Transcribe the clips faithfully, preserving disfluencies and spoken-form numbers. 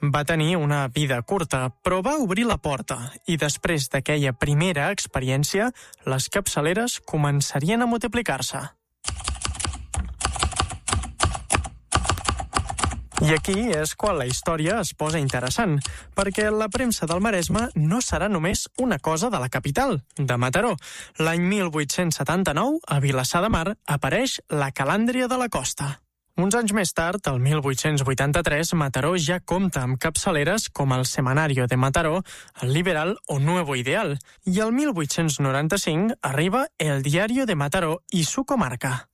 va tenir una vida curta, però va obrir la porta i després d'aquella primera experiència, les capçaleres començarien a multiplicar-se. I aquí és quan la història es posa interessant, perquè la premsa del Maresme no serà només una cosa de la capital, de Mataró. L'any mil vuit-cents setanta-nou, a Vilassar de Mar, apareix la Calàndria de la Costa. Uns anys més tard, el mil vuit-cents vuitanta-tres, Mataró ja compta amb capçaleres com el Semanario de Mataró, el Liberal o Nuevo Ideal. I el mil vuit-cents noranta-cinc arriba el Diario de Mataró i su comarca.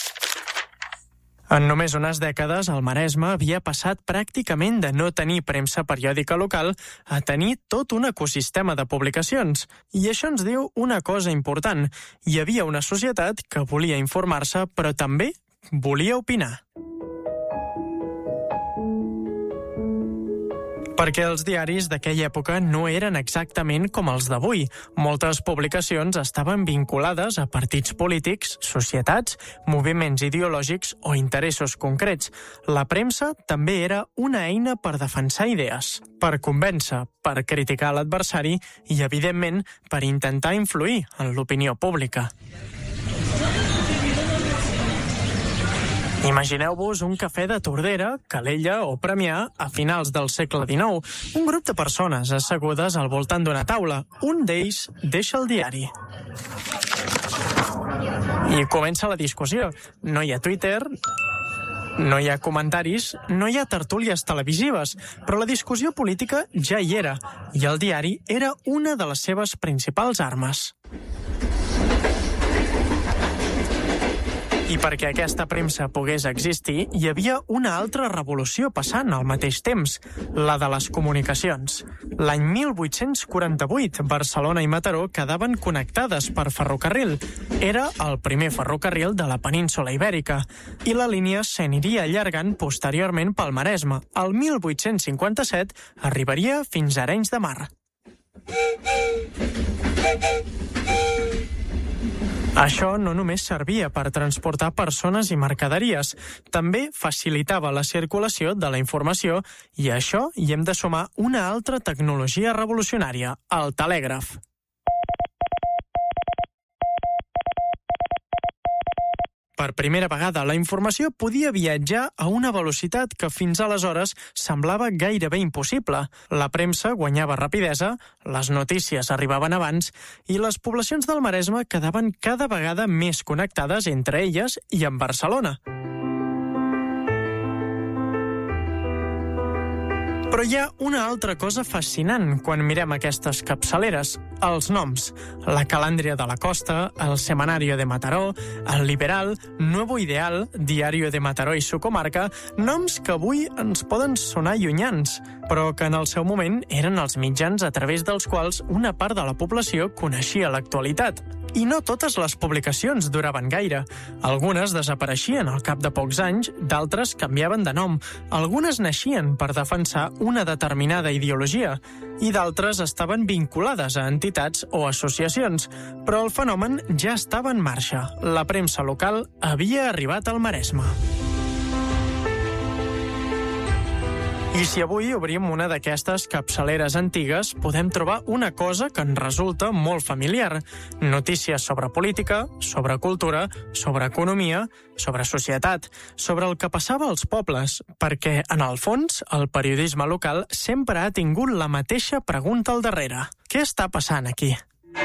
En només unes dècades, el Maresme havia passat pràcticament de no tenir premsa periòdica local a tenir tot un ecosistema de publicacions. I això ens diu una cosa important. Hi havia una societat que volia informar-se, però també volia opinar. Perquè els diaris d'aquella època no eren exactament com els d'avui. Moltes publicacions estaven vinculades a partits polítics, societats, moviments ideològics o interessos concrets. La premsa també era una eina per defensar idees, per convèncer, per criticar l'adversari i, evidentment, per intentar influir en l'opinió pública. Imagineu-vos un cafè de Tordera, Calella o Premià a finals del segle dinou. Un grup de persones assegudes al voltant d'una taula. Un d'ells deixa el diari. I comença la discussió. No hi ha Twitter, no hi ha comentaris, no hi ha tertúlies televisives, però la discussió política ja hi era, i el diari era una de les seves principals armes. I perquè aquesta premsa pogués existir, hi havia una altra revolució passant al mateix temps, la de les comunicacions. L'any mil vuit-cents quaranta-vuit, Barcelona i Mataró quedaven connectades per ferrocarril. Era el primer ferrocarril de la península Ibèrica, i la línia s'aniria allargant posteriorment pel Maresme. El mil vuit-cents cinquanta-set arribaria fins a Arenys de Mar. Això no només servia per transportar persones i mercaderies, també facilitava la circulació de la informació i a això hi hem de sumar una altra tecnologia revolucionària, el telègraf. Per primera vegada, la informació podia viatjar a una velocitat que fins aleshores semblava gairebé impossible. La premsa guanyava rapidesa, les notícies arribaven abans i les poblacions del Maresme quedaven cada vegada més connectades entre elles i amb Barcelona. Però hi ha una altra cosa fascinant quan mirem aquestes capçaleres, els noms. La Calàndria de la Costa, el Semanario de Mataró, el Liberal, Nuevo Ideal, Diario de Mataró i su comarca, noms que avui ens poden sonar llunyans, però que en el seu moment eren els mitjans a través dels quals una part de la població coneixia l'actualitat. I no totes les publicacions duraven gaire. Algunes desapareixien al cap de pocs anys, d'altres canviaven de nom. Algunes naixien per defensar una determinada ideologia i d'altres estaven vinculades a entitats o associacions. Però el fenomen ja estava en marxa. La premsa local havia arribat al Maresme. I si avui obrim una d'aquestes capçaleres antigues, podem trobar una cosa que ens resulta molt familiar. Notícies sobre política, sobre cultura, sobre economia, sobre societat, sobre el que passava als pobles, perquè, en el fons, el periodisme local sempre ha tingut la mateixa pregunta al darrere. Què està passant aquí?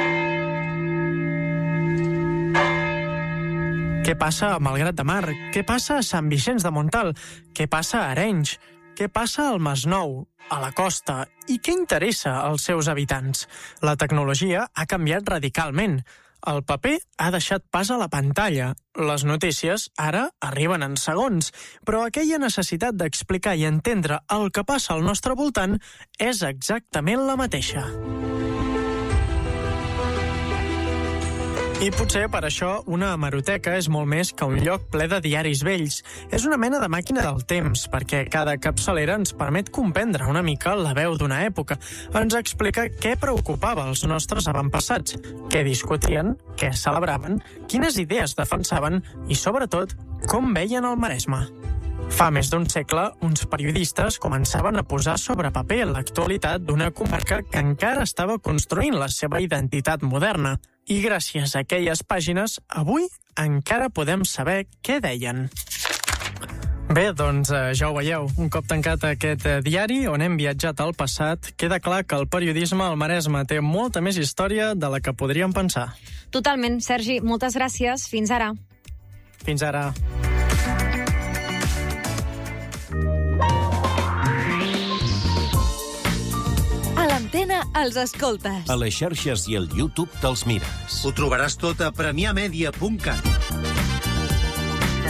Què passa a Malgrat de Mar? Què passa a Sant Vicenç de Montalt? Què passa a Arenys? Què passa al Masnou, a la costa, i què interessa als seus habitants? La tecnologia ha canviat radicalment. El paper ha deixat pas a la pantalla. Les notícies ara arriben en segons, però aquella necessitat d'explicar i entendre el que passa al nostre voltant és exactament la mateixa. I potser per això una hemeroteca és molt més que un lloc ple de diaris vells. És una mena de màquina del temps, perquè cada capçalera ens permet comprendre una mica la veu d'una època. Ens explica què preocupava els nostres avantpassats, què discutien, què celebraven, quines idees defensaven i, sobretot, com veien el Maresme. Fa més d'un segle, uns periodistes començaven a posar sobre paper l'actualitat d'una comarca que encara estava construint la seva identitat moderna. I gràcies a aquelles pàgines, avui encara podem saber què deien. Bé, doncs eh, ja ho veieu. Un cop tancat aquest eh, diari on hem viatjat al passat, queda clar que el periodisme al Maresme té molta més història de la que podríem pensar. Totalment, Sergi. Moltes gràcies. Fins ara. Fins ara. A l'Antena els escoltes. A les xarxes i al YouTube te'ls mires. Ho trobaràs tot a premià media punt cat.